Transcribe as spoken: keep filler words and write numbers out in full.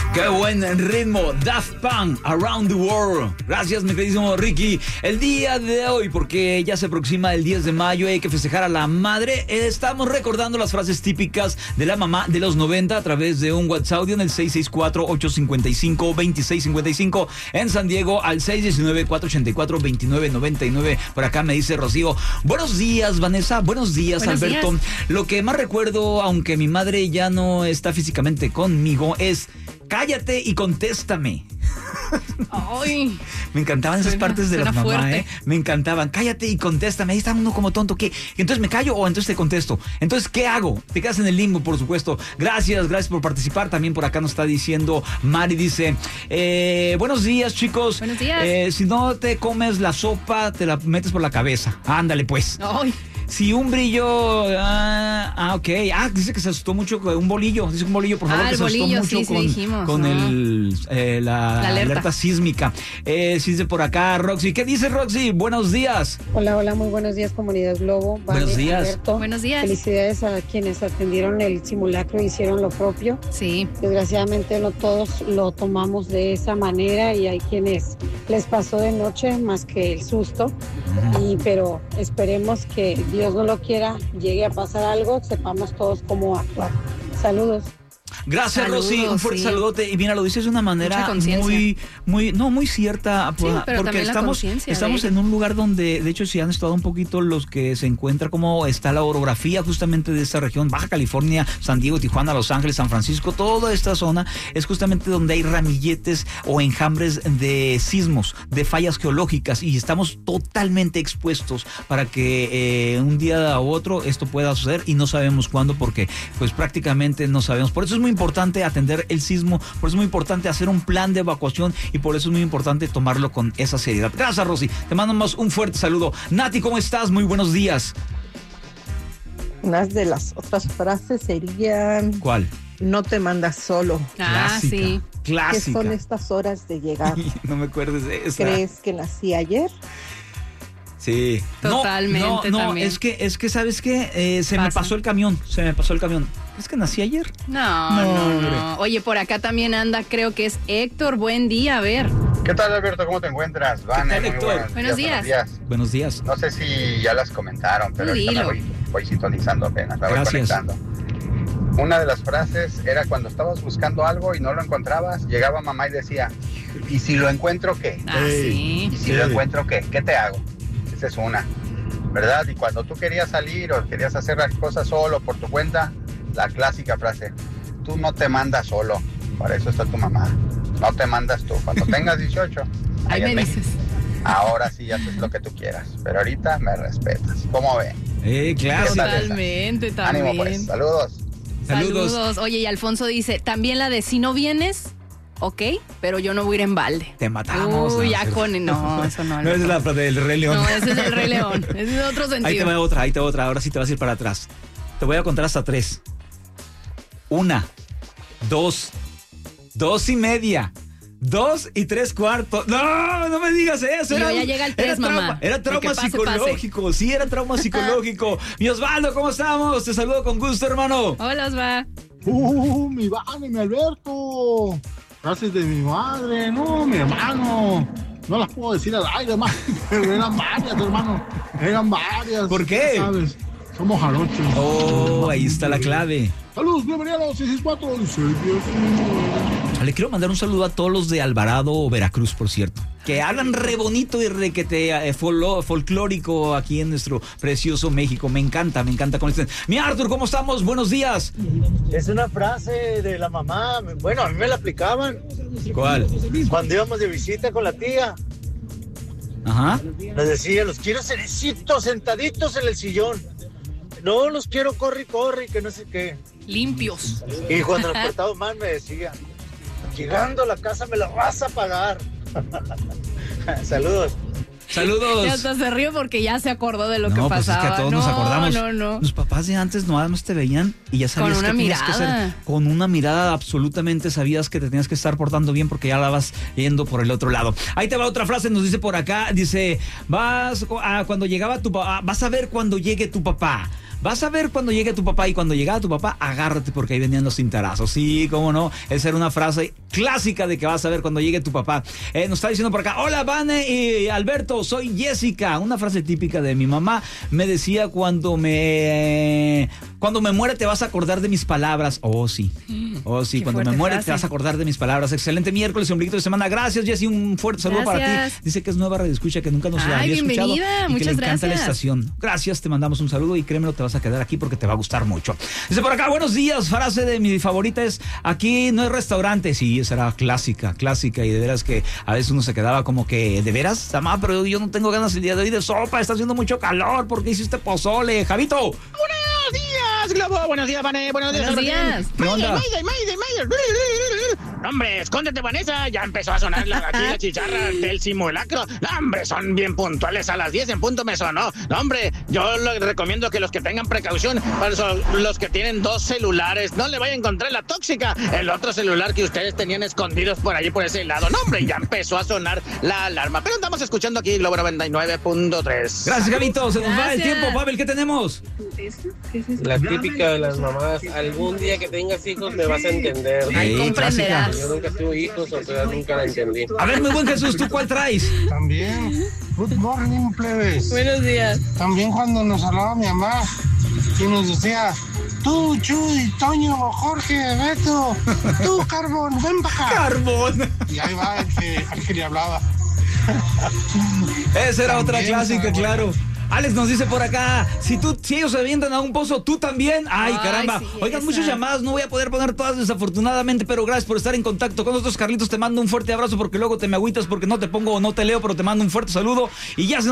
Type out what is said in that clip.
Qué buen ritmo, Daft Punk, Around the World. Gracias, mi queridísimo Ricky. El día de hoy, porque ya se aproxima el diez de mayo, hay que festejar a la madre. Estamos recordando las frases típicas de la mamá de los noventa a través de un WhatsApp audio en el seis seis cuatro, ocho cinco cinco, dos seis cinco cinco. En San Diego al seis uno nueve, cuatro ocho cuatro, dos nueve nueve nueve. Por acá me dice Rocío. Buenos días, Vanessa. Buenos días, Buenos Alberto. días. Lo que más recuerdo, aunque mi madre ya no está físicamente conmigo, es: cállate y contéstame. Ay, Me encantaban esas suena, partes de la mamá, fuerte. ¿eh? Me encantaban. Cállate y contéstame. Ahí está uno como tonto. ¿Qué? Entonces me callo o entonces te contesto. Entonces, ¿qué hago? Te quedas en el limbo, por supuesto. Gracias, gracias por participar. También por acá nos está diciendo Mari, dice, eh, buenos días, chicos. Buenos días. Eh, si no te comes la sopa, te la metes por la cabeza. Ándale, pues. ay. Si un brillo, ah, ah, ok, ah, dice que se asustó mucho con un bolillo, dice un bolillo, por favor, Ah, que el se asustó bolillo, mucho sí, sí con, dijimos, con ¿no? el, eh, la, La alerta. alerta sísmica. Eh, sí, dice por acá Roxy, ¿qué dice Roxy? Buenos días. Hola, hola, muy buenos días, Comunidad Globo. Vale, Buenos días. Alberto. Buenos días. Felicidades a quienes atendieron el simulacro y hicieron lo propio. Sí. Desgraciadamente no todos lo tomamos de esa manera y hay quienes les pasó de noche más que el susto. Y, pero esperemos que Dios no lo quiera, llegue a pasar algo, sepamos todos cómo actuar. Saludos. Gracias, Saludos, Rosy, un fuerte sí. saludote. Y mira, lo dices de una manera Mucha conciencia. muy, muy, no, muy cierta, Sí, por- pero porque también la estamos, conciencia estamos de en un lugar donde, de hecho, si han estado un poquito los que se encuentra cómo está la orografía justamente de esta región, Baja California, San Diego, Tijuana, Los Ángeles, San Francisco, toda esta zona es justamente donde hay ramilletes o enjambres de sismos, de fallas geológicas, y estamos totalmente expuestos para que eh, un día u otro esto pueda suceder y no sabemos cuándo, porque pues prácticamente no sabemos. Por eso es muy importante atender el sismo, por eso es muy importante hacer un plan de evacuación y por eso es muy importante tomarlo con esa seriedad. Gracias, Rosy. Te mandamos un fuerte saludo. Nati, ¿cómo estás? Muy buenos días. Unas de las otras frases serían: ¿Cuál? no te mandas solo. Ah, Clásica. sí. ¿Qué Clásica. son estas horas de llegar? No me acuerdes de esa. ¿Crees que nací ayer? Sí. Totalmente, No, no, no, también. es que, es que, ¿sabes qué? Eh, se me Pasa. pasó el camión, se me pasó el camión. ¿Es que nací ayer? No, No, no, hombre. no. Oye, por acá también anda, creo que es Héctor. Buen día, a ver. ¿Qué tal, Alberto? ¿Cómo te encuentras? Vane, tal, muy Héctor? Buenos días. Buenos días. No sé si ya las comentaron, pero Tú ahorita me dilo. voy, voy sintonizando apenas, me voy Gracias. conectando. Una de las frases era cuando estabas buscando algo y no lo encontrabas, llegaba mamá y decía, ¿y si lo encuentro qué? Ah, sí. ¿Y si lo encuentro qué? ¿Qué te hago? Esa es una, ¿verdad? Y cuando tú querías salir o querías hacer las cosas solo por tu cuenta, la clásica frase, tú no te mandas solo, para eso está tu mamá, no te mandas tú. Cuando tengas dieciocho, Ahí ahí me en dices. México, ahora sí haces lo que tú quieras, pero ahorita me respetas. ¿Cómo ven? Eh, clásica. tal esa? Totalmente, Ánimo también. pues, saludos. Saludos. Saludos. Oye, y Alfonso dice, también la de si no vienes, ok, pero yo no voy a ir en balde. Te matamos. Uy, No, ya es con... cierto. No, eso no. No es la frase del Rey León. No, ese es el Rey León. Ese es de otro Ahí te sentido. va otra, ahí te va otra. Ahora sí te vas a ir para atrás. Te voy a contar hasta tres. Una, dos, dos y media, dos y tres cuartos. No, no me digas eso. Y Era, luego ya llega el tres, era trauma, mamá. Era trauma Porque pase, psicológico. Sí, era trauma psicológico. Mi Osvaldo, ¿cómo estamos? Te saludo con gusto, hermano. Hola, Osva. ¡Uh, mi Vane, mi Alberto! Frases de mi madre, no, mi hermano. No las puedo decir al aire, más, pero eran varias, hermano. Eran varias. ¿Por qué? Ya ¿Sabes? Somos jarochos. Oh, ahí está la clave. Saludos, bienvenidos a los seis seis cuatro. Le quiero mandar un saludo a todos los de Alvarado o Veracruz, por cierto, que hablan re bonito y re que te eh, folo- folclórico aquí en nuestro precioso México. Me encanta, me encanta con este. Mi Arthur, ¿cómo estamos? Buenos días. Es una frase de la mamá. Bueno, a mí me la aplicaban ¿Cuál? cuando íbamos de visita con la tía. Ajá. Les decía, los quiero cerecitos, sentaditos en el sillón. No, los quiero corre y corre, que no sé qué. Limpios. Y cuando nos portaba mal me decía, llegando a la casa me la vas a pagar. Saludos. Saludos. Y hasta se ríe porque ya se acordó de lo no, que pues pasaba. Es que a todos no, nos acordamos. No, no. Los papás de antes no nada más te veían y ya sabías con una que tenías mirada. que hacer. Con una mirada absolutamente sabías que te tenías que estar portando bien porque ya la vas yendo por el otro lado. Ahí te va otra frase, nos dice por acá, dice, vas a cuando llegaba tu papá, vas a ver cuando llegue tu papá. Vas a ver cuando llegue tu papá y cuando llegaba tu papá, agárrate porque ahí venían los cintarazos. Sí, cómo no. Esa era una frase clásica de que vas a ver cuando llegue tu papá. Eh, nos está diciendo por acá, hola Vane y Alberto, soy Jessica. Una frase típica de mi mamá me decía cuando me... Cuando me muera te vas a acordar de mis palabras. Oh, sí. Oh, sí. Qué Cuando me muera frase. te vas a acordar de mis palabras. Excelente miércoles y ombliguito de semana. Gracias, Jessy. Un fuerte saludo Gracias. para ti. Dice que es nueva radioescucha, que nunca nos Ay, había escuchado. bienvenida. Y que Muchas le encanta gracias. la estación. Gracias, te mandamos un saludo y créemelo, te vas a quedar aquí porque te va a gustar mucho. Dice por acá, buenos días. Frase de mi favorita es, aquí no hay restaurante. Sí, esa era clásica, clásica. Y de veras que a veces uno se quedaba como que, ¿de veras? Mamá, pero yo no tengo ganas el día de hoy de sopa. Está haciendo mucho calor. ¿Por qué hiciste pozole? Javito. Buenos días, Globo. Buenos días, Vane. Buenos días, Buenos días. ¿Qué onda? Mayday, Mayday, Mayday. Hombre, escóndete, Vanessa. Ya empezó a sonar la, aquí la chicharra del simulacro. No, hombre, son bien puntuales. A las diez en punto me sonó. No, hombre, yo les recomiendo que los que tengan precaución, para eso, los que tienen dos celulares, no le vayan a encontrar la tóxica. El otro celular que ustedes tenían escondidos por allí, por ese lado. No, hombre, ya empezó a sonar la alarma. Pero andamos escuchando aquí Globo noventa y nueve punto tres. Gracias, Javito. Se nos va el Gracias. tiempo. Pavel, ¿qué tenemos? La típica de las mamás, algún día que tengas hijos me vas a entender. Ay, Sí, comprenderás. clásica. Yo nunca tuve hijos, o sea, nunca la entendí. A ver, muy buen Jesús, ¿tú cuál traes? También, good morning, plebes. Buenos días. También cuando nos hablaba mi mamá y nos decía, tú, Chuy, Toño, Jorge, Beto, tú, Carbón, ven para acá. Carbón. Y ahí va el que, el que le hablaba. Esa era otra También, clásica, bueno. claro. Alex nos dice por acá, si tú, si ellos se avientan a un pozo, tú también. Ay, Ay, caramba. sí, Oigan, esa. muchas llamadas, no voy a poder poner todas desafortunadamente, pero gracias por estar en contacto con nosotros, Carlitos. Te mando un fuerte abrazo porque luego te me agüitas porque no te pongo o no te leo, pero te mando un fuerte saludo. Y ya se